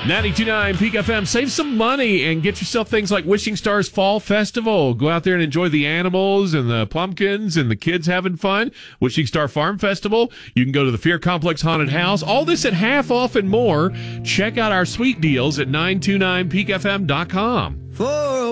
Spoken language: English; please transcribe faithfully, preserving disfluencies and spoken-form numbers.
ninety-two point nine Peak F M. Save some money and get yourself things like Wishing Stars Fall Festival. Go out there and enjoy the animals and the pumpkins and the kids having fun. Wishing Star Farm Festival. You can go to the Fear Complex Haunted House. All this at half off and more. Check out our sweet deals at nine two nine peak f m dot com. For